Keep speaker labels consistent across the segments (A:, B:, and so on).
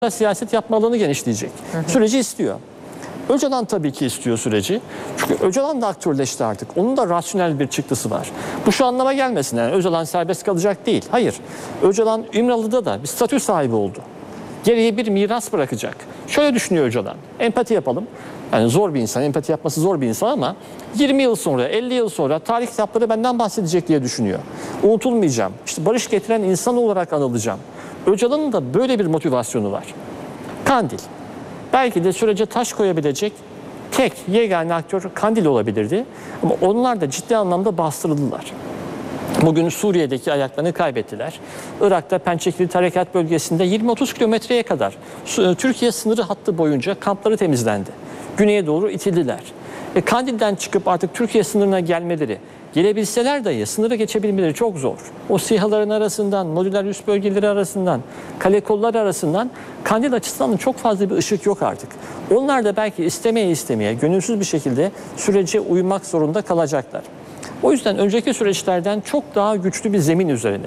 A: siyaset yapma alanı genişleyecek. Süreci istiyor. Öcalan tabii ki istiyor süreci. Çünkü Öcalan da aktörleşti artık. Onun da rasyonel bir çıktısı var. Bu şu anlama gelmesin. Yani Öcalan serbest kalacak değil. Hayır. Öcalan İmralı'da da bir statü sahibi oldu. Geriye bir miras bırakacak. Şöyle düşünüyor Öcalan. Empati yapalım. Yani zor bir insan, empati yapması zor bir insan ama 20 yıl sonra, 50 yıl sonra tarih kitapları benden bahsedecek diye düşünüyor. Unutulmayacağım. İşte barış getiren insan olarak anılacağım. Öcalan'ın da böyle bir motivasyonu var. Kandil. Belki de sürece taş koyabilecek tek yegane aktör Kandil olabilirdi. Ama onlar da ciddi anlamda bastırıldılar. Bugün Suriye'deki ayaklarını kaybettiler. Irak'ta Pençekilit Harekat Bölgesi'nde 20-30 kilometreye kadar Türkiye sınırı hattı boyunca kampları temizlendi. Güneye doğru itildiler. Kandil'den çıkıp artık Türkiye sınırına gelmeleri, gelebilseler dahi sınırı geçebilmeleri çok zor. O SİHA'ların arasından, modüler üs bölgeleri arasından, kale kolları arasından Kandil açısından çok fazla bir ışık yok artık. Onlar da belki istemeye gönülsüz bir şekilde sürece uymak zorunda kalacaklar. O yüzden önceki süreçlerden çok daha güçlü bir zemin üzerine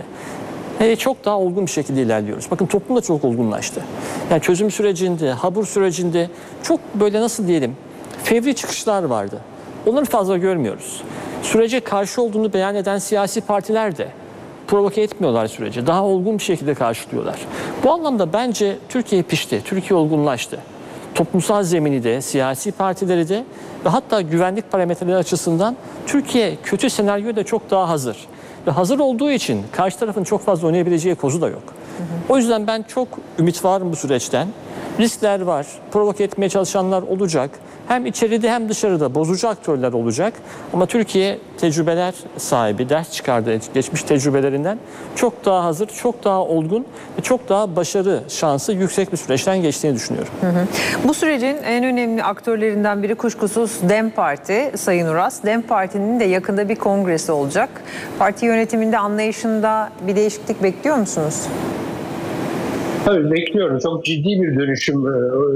A: çok daha olgun bir şekilde ilerliyoruz. Bakın toplum da çok olgunlaştı. Yani çözüm sürecinde, Habur sürecinde çok böyle nasıl diyelim fevri çıkışlar vardı. Onları fazla görmüyoruz. Sürece karşı olduğunu beyan eden siyasi partiler de provoke etmiyorlar süreci. Daha olgun bir şekilde karşılıyorlar. Bu anlamda bence Türkiye pişti, Türkiye olgunlaştı. Toplumsal zemini de, siyasi partileri de ve hatta güvenlik parametreleri açısından Türkiye kötü senaryoya da çok daha hazır. Ve hazır olduğu için karşı tarafın çok fazla oynayabileceği kozu da yok. O yüzden ben çok ümit varım bu süreçten. Riskler var, provoke etmeye çalışanlar olacak. Hem içeride hem dışarıda bozucu aktörler olacak. Ama Türkiye tecrübeler sahibi, ders çıkardı geçmiş tecrübelerinden. Çok daha hazır, çok daha olgun ve çok daha başarı şansı yüksek bir süreçten geçtiğini düşünüyorum.
B: Bu sürecin en önemli aktörlerinden biri kuşkusuz DEM Parti, Sayın Uras. DEM Parti'nin de yakında bir kongresi olacak. Parti yönetiminde, anlayışında bir değişiklik bekliyor musunuz?
C: Tabii bekliyorum. Çok ciddi bir dönüşüm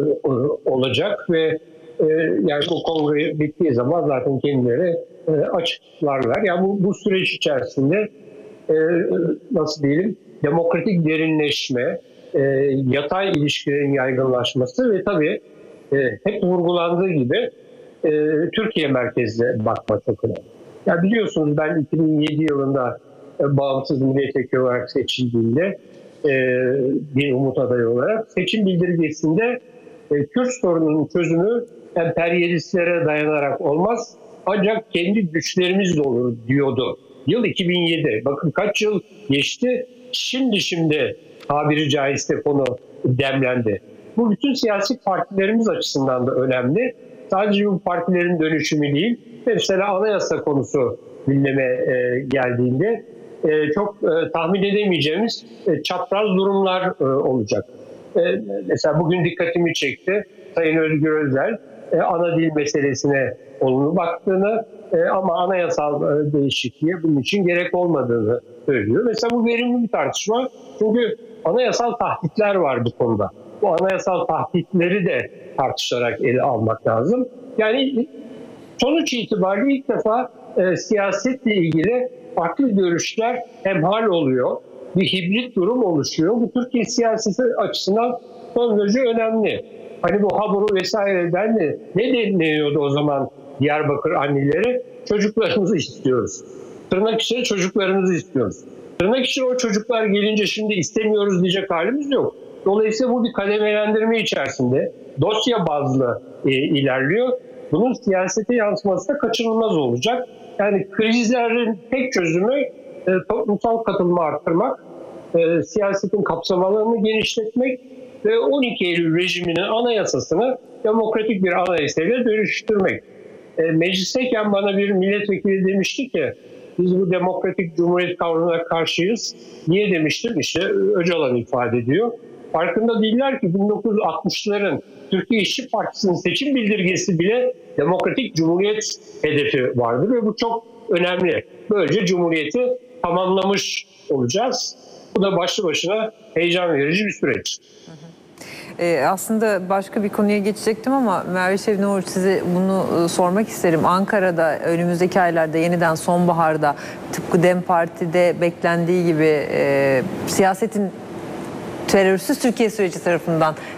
C: olacak ve yani bu kongre bittiği zaman zaten kendileri açıklarlar. Yani bu süreç içerisinde nasıl diyelim demokratik derinleşme, yatay ilişkilerin yaygınlaşması ve tabii hep vurgulandığı gibi Türkiye merkezli bakma çok önemli. Ya biliyorsunuz ben 2007 yılında bağımsız milletvekili olarak seçildiğimde bir umut adayı olarak seçim bildirgesinde Kürt sorununun çözümü emperyalistlere dayanarak olmaz ancak kendi güçlerimizle olur diyordu. Yıl 2007. Bakın kaç yıl geçti. Şimdi tabiri caizse konu demlendi. Bu bütün siyasi partilerimiz açısından da önemli. Sadece bu partilerin dönüşümü değil. Mesela anayasa konusu gündeme geldiğinde çok tahmin edemeyeceğimiz çapraz durumlar olacak. Mesela bugün dikkatimi çekti. Sayın Özgür Özel ana dil meselesine olumlu baktığını ama anayasal değişikliğe bunun için gerek olmadığını söylüyor. Mesela bu verimli bir tartışma. Çünkü anayasal tahditler var bu konuda. Bu anayasal tahditleri de tartışarak ele almak lazım. Yani sonuç itibariyle ilk defa siyasetle ilgili farklı görüşler hemhal oluyor. Bir hibrit durum oluşuyor. Bu Türkiye siyaseti açısından son derece önemli. Hani bu Habur'u vesaireden de ne deniyordu o zaman Diyarbakır anneleri? Çocuklarımızı istiyoruz. Tırnak içinde çocuklarımızı istiyoruz. Tırnak içinde o çocuklar gelince şimdi istemiyoruz diyecek halimiz yok. Dolayısıyla bu bir kademelendirme içerisinde dosya bazlı ilerliyor. Bunun siyasete yansıması da kaçınılmaz olacak. Yani krizlerin tek çözümü toplumsal katılımı arttırmak, siyasetin kapsam alanını genişletmek ve 12 Eylül rejiminin anayasasını demokratik bir anayasayla dönüştürmek. Meclisteyken bana bir milletvekili demişti ki biz bu demokratik cumhuriyet kavramına karşıyız. Niye demiştim? İşte Öcalan ifade ediyor. Farkında değiller ki 1960'ların Türkiye İşçi Partisi'nin seçim bildirgesi bile demokratik cumhuriyet hedefi vardır ve bu çok önemli. Böylece cumhuriyeti tamamlamış olacağız. Bu da başlı başına heyecan verici bir süreç.
B: Aslında başka bir konuya geçecektim ama Merve Şevnoğlu size bunu sormak isterim. Ankara'da önümüzdeki aylarda yeniden sonbaharda tıpkı DEM Parti'de beklendiği gibi siyasetin terörsüz Türkiye süreci tarafından